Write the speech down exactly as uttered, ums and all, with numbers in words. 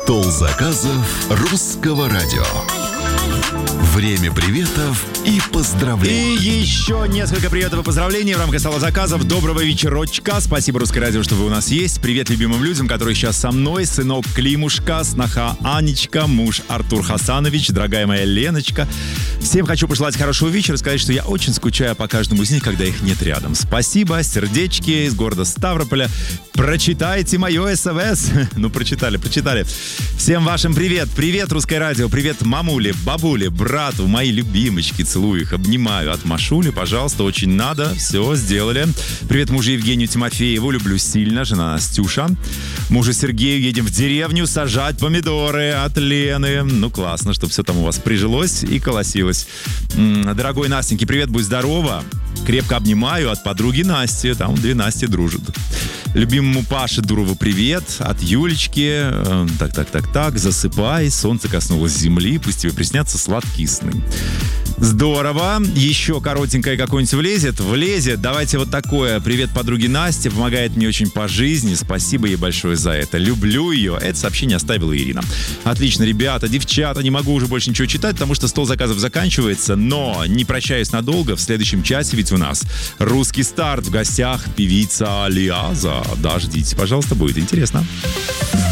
Стол заказов Русского радио. Время приветов и поздравлений. И еще несколько приветов и поздравлений в рамках стола заказов. Доброго вечерочка. Спасибо, Русское радио, что вы у нас есть. Привет любимым людям, которые сейчас со мной. Сынок Климушка, сноха Анечка, муж Артур Хасанович, дорогая моя Леночка. Всем хочу пожелать хорошего вечера, сказать, что я очень скучаю по каждому из них, когда их нет рядом. Спасибо, сердечки из города Ставрополя. Прочитайте мое СМС. Ну, прочитали, прочитали. Всем вашим привет. Привет, Русское радио. Привет, мамуле, бабуле, брату, мои любимочки. Целую их, обнимаю. От Машули, пожалуйста, очень надо. Все, сделали. Привет мужу Евгению Тимофееву. Люблю сильно. Жена Настюша. Мужу Сергею едем в деревню сажать помидоры от Лены. Ну, классно, чтобы все там у вас прижилось и колосилось. Дорогой Настеньки, привет, будь здорова. Крепко обнимаю от подруги Насти. Там две Насти дружат. Любимому Паше Дурову привет. От Юлечки. Так, так, так, так. Засыпай. Солнце коснулось земли. Пусть тебе приснятся сладкие сны. Здорово. Еще коротенькое какое-нибудь влезет? Влезет. Давайте вот такое. Привет подруге Насте. Помогает мне очень по жизни. Спасибо ей большое за это. Люблю ее. Это сообщение оставила Ирина. Отлично, ребята, девчата. Не могу уже больше ничего читать, потому что стол заказов заканчивается. Но не прощаюсь надолго. В следующем часе ведь у нас русский старт. В гостях певица Алиаза. Дождитесь, пожалуйста, будет интересно.